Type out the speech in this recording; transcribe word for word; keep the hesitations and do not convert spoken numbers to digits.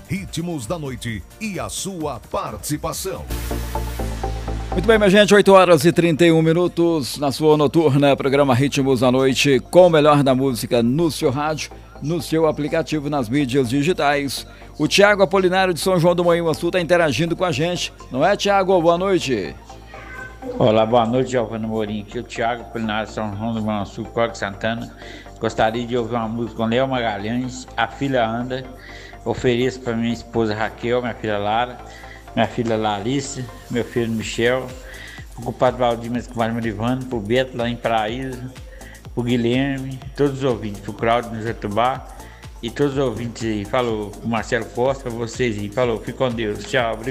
Ritmos da Noite e a sua participação. Muito bem, minha gente, oito horas e trinta e um minutos na sua noturna, programa Ritmos da Noite, com o melhor da música no seu rádio, no seu aplicativo, nas mídias digitais. O Tiago Apolinário de São João do Manhuaçu está interagindo com a gente, não é, Tiago? Boa noite. Olá, boa noite, Giovana Morim. Aqui é o Tiago Apolinário de São João do Manhuaçu, Código Santana. Gostaria de ouvir uma música com Léo Magalhães, A Filha Anda. Ofereço para minha esposa Raquel, minha filha Lara, minha filha Larissa, meu filho Michel, o compadre Valdimir com o Marivano, pro Beto lá em Paraíso, pro Guilherme, todos os ouvintes, pro Claudio no Jatubá e todos os ouvintes aí. Falou, o Marcelo Costa, pra vocês aí. Falou, fique com Deus, tchau.